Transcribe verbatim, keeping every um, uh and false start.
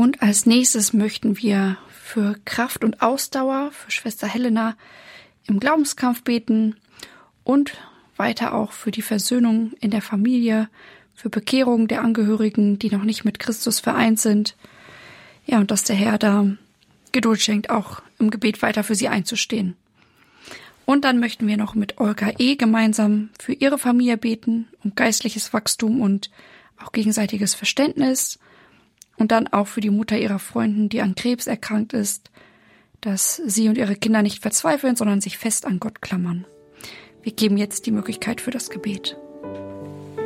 Und als nächstes möchten wir für Kraft und Ausdauer für Schwester Helena im Glaubenskampf beten und weiter auch für die Versöhnung in der Familie, für Bekehrung der Angehörigen, die noch nicht mit Christus vereint sind. Ja, und dass der Herr da Geduld schenkt, auch im Gebet weiter für sie einzustehen. Und dann möchten wir noch mit Olga E. gemeinsam für ihre Familie beten, um geistliches Wachstum und auch gegenseitiges Verständnis. Und dann auch für die Mutter ihrer Freundin, die an Krebs erkrankt ist, dass sie und ihre Kinder nicht verzweifeln, sondern sich fest an Gott klammern. Wir geben jetzt die Möglichkeit für das Gebet.